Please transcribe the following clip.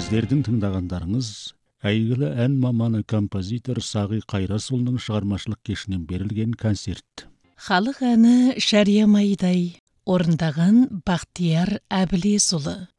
Сіздердің тыңдағандарыңыз әйгілі ән маманы композитор Сағи Қайрасұлының шығармашылық кешінен берілген концерт. Халық әні Шәрия Майдай орындаған Бақтияр Әбілесұлы.